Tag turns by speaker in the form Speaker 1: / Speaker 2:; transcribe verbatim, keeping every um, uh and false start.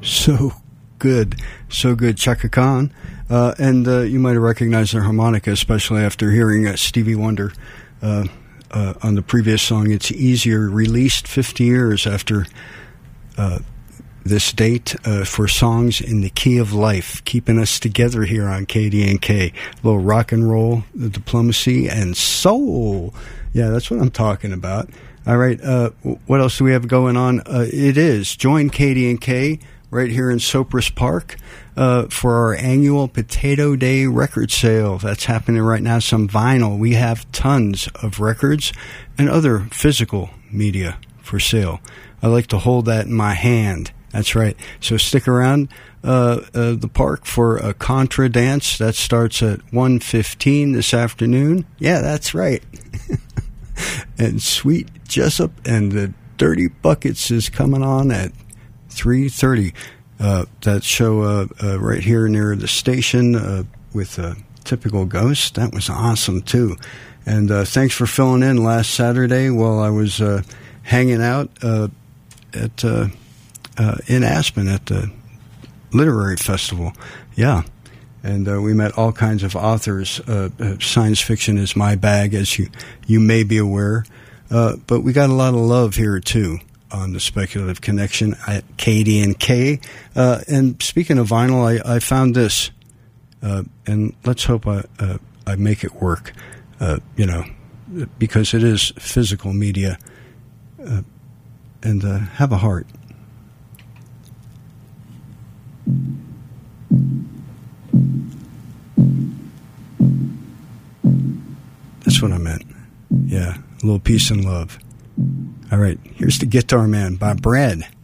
Speaker 1: So good. So good. Chaka Khan. Uh, and uh, you might have recognized their harmonica, especially after hearing uh, Stevie Wonder uh, uh, on the previous song, It's Easier, released fifty years after uh, this date uh, for Songs in the Key of Life, keeping us together here on K D N K. A little rock and roll, the diplomacy, and soul. Yeah, that's what I'm talking about. All right, uh, what else do we have going on? Uh, it is Join K D N K right here in Sopris Park uh, for our annual Potato Day record sale. That's happening right now, some vinyl. We have tons of records and other physical media for sale. I like to hold that in my hand. That's right. So stick around uh, uh, the park for a Contra dance. That starts at one fifteen this afternoon. Yeah, that's right. And Sweet Jessup and the Dirty Buckets is coming on at three thirty. Uh, that show uh, uh, right here near the station uh, with a Typical Ghost. That was awesome, too. And uh, thanks for filling in last Saturday while I was uh, hanging out uh, at... Uh, Uh, in Aspen at the Literary Festival. Yeah. And uh, we met all kinds of authors. Uh, uh, science fiction is my bag, as you, you may be aware. Uh, but we got a lot of love here, too, on the Speculative Connection at K D N K. Uh, and speaking of vinyl, I, I found this. Uh, and let's hope I, uh, I make it work, uh, you know, because it is physical media. Uh, and uh, have a heart. That's what I meant. Yeah, a little peace and love. All right, here's the Guitar Man by Brad.